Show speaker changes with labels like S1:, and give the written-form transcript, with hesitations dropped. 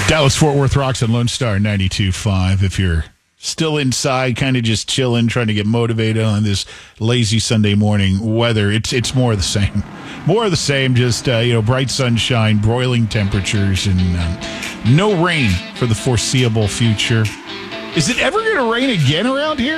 S1: Dallas-Fort Worth rocks on Lone Star 92.5. If you're still inside, kind of just chilling, trying to get motivated on this lazy Sunday morning weather, it's more of the same. More of the same, just bright sunshine, broiling temperatures, and no rain for the foreseeable future. Is it ever going to rain again around here?